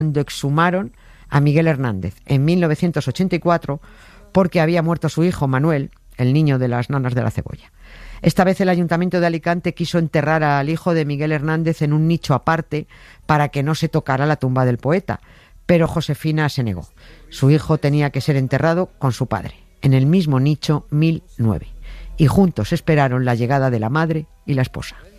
cuando exhumaron a Miguel Hernández en 1984 porque había muerto su hijo Manuel, el niño de las nanas de la cebolla. Esta vez el Ayuntamiento de Alicante quiso enterrar al hijo de Miguel Hernández en un nicho aparte para que no se tocara la tumba del poeta, pero Josefina se negó. Su hijo tenía que ser enterrado con su padre, en el mismo nicho 1009, y juntos esperaron la llegada de la madre y la esposa.